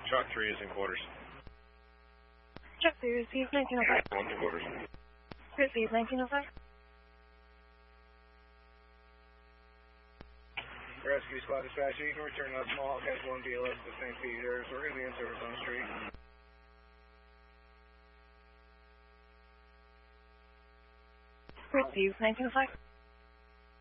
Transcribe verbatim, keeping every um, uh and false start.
Shot three is in quarters. Check three, receive nineteen oh five. One in quarters. Receive nineteen oh five. Rescue squad dispatch, you can return to small catch one B eleven to Saint Peter's. We're going to be in service on the street. Receive nineteen oh five.